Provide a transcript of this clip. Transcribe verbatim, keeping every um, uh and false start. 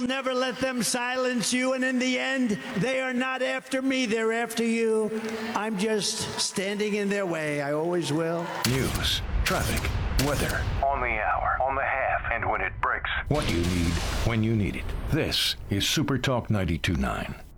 never let them silence you. And in the end, they are not after me. They're after you. I'm just standing in their way. I always will. News, traffic, weather. On the hour, on the half, and when it breaks. What you need, when you need it. This is Super Talk ninety-two point nine.